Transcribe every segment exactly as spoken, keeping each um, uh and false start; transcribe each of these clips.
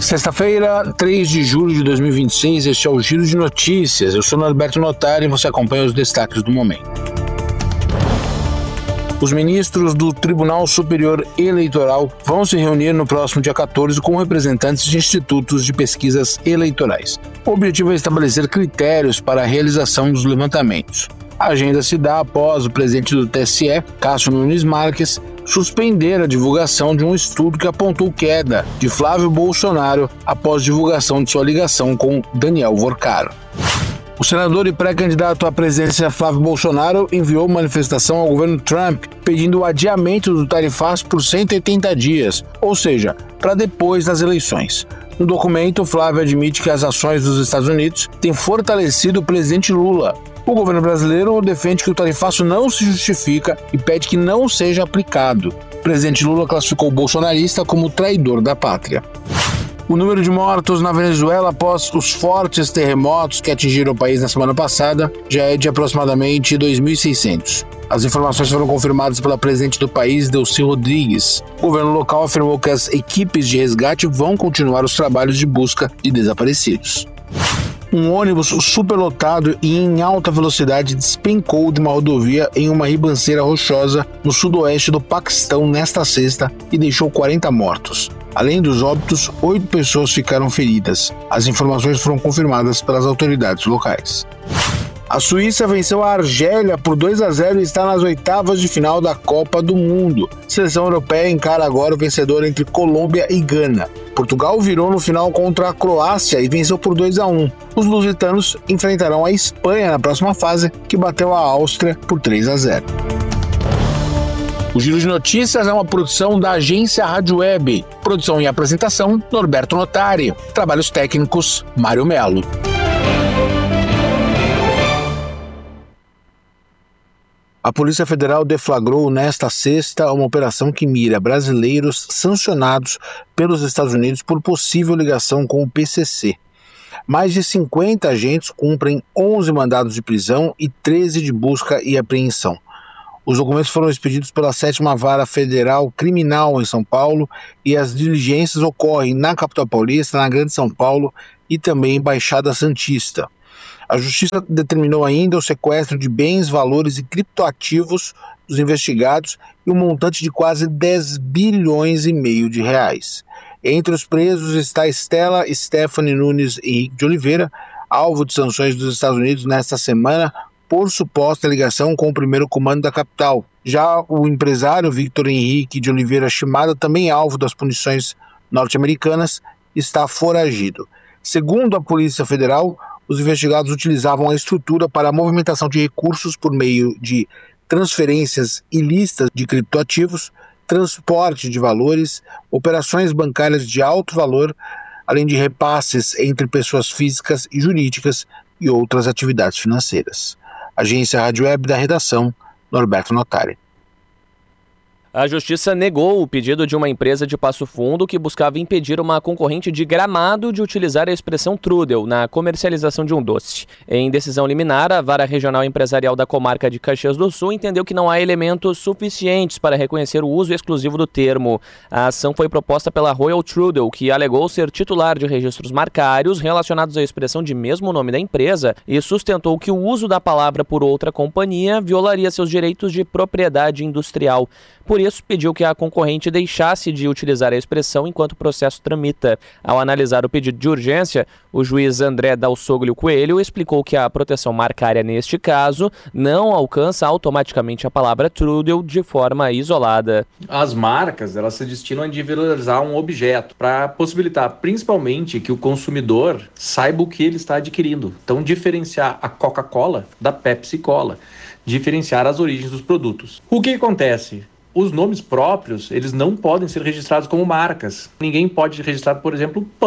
Sexta-feira, três de julho de dois mil e vinte e seis, este é o Giro de Notícias. Eu sou Norberto Notari e você acompanha os destaques do momento. Os ministros do Tribunal Superior Eleitoral vão se reunir no próximo dia quatorze com representantes de institutos de pesquisas eleitorais. O objetivo é estabelecer critérios para a realização dos levantamentos. A agenda se dá após o presidente do T S E, Cássio Nunes Marques, suspender a divulgação de um estudo que apontou queda de Flávio Bolsonaro após divulgação de sua ligação com Daniel Vorcaro. O senador e pré-candidato à presidência Flávio Bolsonaro enviou manifestação ao governo Trump pedindo o adiamento do tarifaço por cento e oitenta dias, ou seja, para depois das eleições. No documento, Flávio admite que as ações dos Estados Unidos têm fortalecido o presidente Lula. O governo brasileiro defende que o tarifaço não se justifica e pede que não seja aplicado. O presidente Lula classificou o bolsonarista como traidor da pátria. O número de mortos na Venezuela após os fortes terremotos que atingiram o país na semana passada já é de aproximadamente dois mil e seiscentos. As informações foram confirmadas pela presidente do país, Delcy Rodrigues. O governo local afirmou que as equipes de resgate vão continuar os trabalhos de busca de desaparecidos. Um ônibus superlotado e em alta velocidade despencou de uma rodovia em uma ribanceira rochosa no sudoeste do Paquistão nesta sexta e deixou quarenta mortos. Além dos óbitos, oito pessoas ficaram feridas. As informações foram confirmadas pelas autoridades locais. A Suíça venceu a Argélia por dois a zero e está nas oitavas de final da Copa do Mundo. A seleção europeia encara agora o vencedor entre Colômbia e Gana. Portugal virou no final contra a Croácia e venceu por dois a um. Os lusitanos enfrentarão a Espanha na próxima fase, que bateu a Áustria por três a zero. O Giro de Notícias é uma produção da agência Rádio Web. Produção e apresentação, Norberto Notari. Trabalhos técnicos, Mário Melo. A Polícia Federal deflagrou nesta sexta uma operação que mira brasileiros sancionados pelos Estados Unidos por possível ligação com o P C C. Mais de cinquenta agentes cumprem onze mandados de prisão e treze de busca e apreensão. Os documentos foram expedidos pela sétima Vara Federal Criminal em São Paulo e as diligências ocorrem na capital paulista, na Grande São Paulo e também em Baixada Santista. A Justiça determinou ainda o sequestro de bens, valores e criptoativos dos investigados e um montante de quase dez bilhões e meio de reais. Entre os presos está Estela Stephanie Nunes Henrique de Oliveira, alvo de sanções dos Estados Unidos nesta semana por suposta ligação com o primeiro comando da capital. Já o empresário Victor Henrique de Oliveira Shimada, também alvo das punições norte-americanas, está foragido. Segundo a Polícia Federal, os investigados utilizavam a estrutura para a movimentação de recursos por meio de transferências ilícitas de criptoativos, transporte de valores, operações bancárias de alto valor, além de repasses entre pessoas físicas e jurídicas e outras atividades financeiras. Agência Rádio Web da redação, Norberto Notari. A Justiça negou o pedido de uma empresa de Passo Fundo que buscava impedir uma concorrente de Gramado de utilizar a expressão Trudel na comercialização de um doce. Em decisão liminar, a Vara Regional Empresarial da Comarca de Caxias do Sul entendeu que não há elementos suficientes para reconhecer o uso exclusivo do termo. A ação foi proposta pela Royal Trudel, que alegou ser titular de registros marcários relacionados à expressão de mesmo nome da empresa e sustentou que o uso da palavra por outra companhia violaria seus direitos de propriedade industrial. Por isso, pediu que a concorrente deixasse de utilizar a expressão enquanto o processo tramita. Ao analisar o pedido de urgência, o juiz André Dalsoglio Coelho explicou que a proteção marcária neste caso não alcança automaticamente a palavra Trudel de forma isolada. As marcas, elas se destinam a individualizar um objeto para possibilitar principalmente que o consumidor saiba o que ele está adquirindo. Então, diferenciar a Coca-Cola da Pepsi-Cola, diferenciar as origens dos produtos. O que acontece? Os nomes próprios, eles não podem ser registrados como marcas. Ninguém pode registrar, por exemplo, pão.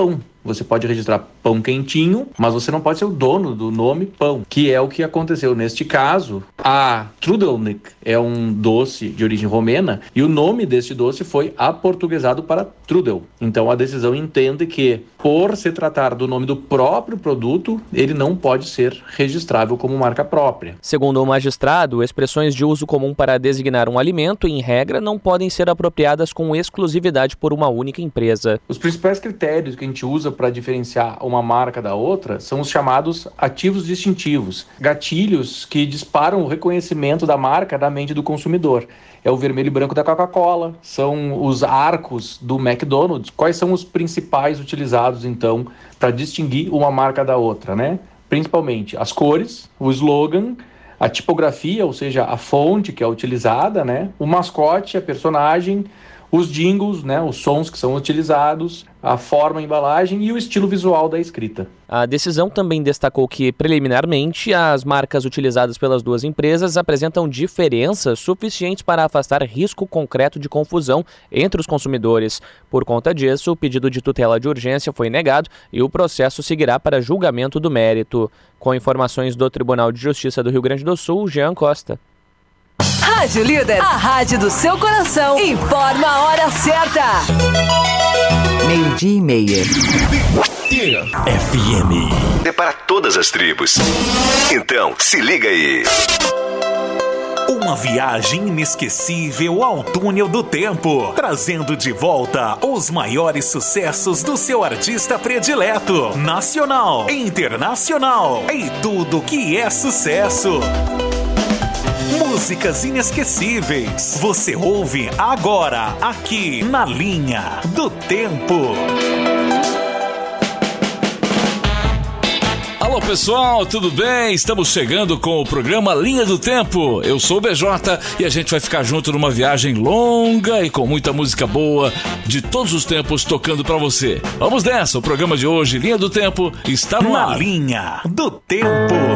Você pode registrar pão quentinho, mas você não pode ser o dono do nome pão, que é o que aconteceu neste caso. A Trudelnik é um doce de origem romena e o nome deste doce foi aportuguesado para Trudel. Então a decisão entende que, por se tratar do nome do próprio produto, ele não pode ser registrável como marca própria. Segundo o magistrado, expressões de uso comum para designar um alimento, em regra, não podem ser apropriadas com exclusividade por uma única empresa. Os principais critérios que a gente usa para diferenciar uma marca da outra são os chamados ativos distintivos, gatilhos que disparam o reconhecimento da marca na mente do consumidor. É o vermelho e branco da Coca-Cola, são os arcos do McDonald's. Quais são os principais utilizados, então, para distinguir uma marca da outra, né? Principalmente as cores, o slogan, a tipografia, ou seja, a fonte que é utilizada, né? O mascote, a personagem, os jingles, né? Os sons que são utilizados, a forma, a embalagem e o estilo visual da escrita. A decisão também destacou que, preliminarmente, as marcas utilizadas pelas duas empresas apresentam diferenças suficientes para afastar risco concreto de confusão entre os consumidores. Por conta disso, o pedido de tutela de urgência foi negado e o processo seguirá para julgamento do mérito. Com informações do Tribunal de Justiça do Rio Grande do Sul, Jean Costa. Rádio Líder, a rádio do seu coração, informa a hora certa. Meio-dia e meia. F M. É para todas as tribos. Então, se liga aí. Uma viagem inesquecível ao túnel do tempo, trazendo de volta os maiores sucessos do seu artista predileto, nacional, internacional e tudo que é sucesso. Músicas inesquecíveis. Você ouve agora, aqui na Linha do Tempo. Alô pessoal, tudo bem? Estamos chegando com o programa Linha do Tempo. Eu sou o B J e a gente vai ficar junto numa viagem longa e com muita música boa de todos os tempos tocando pra você. Vamos nessa, o programa de hoje, Linha do Tempo, está no ar. Na Linha do Tempo.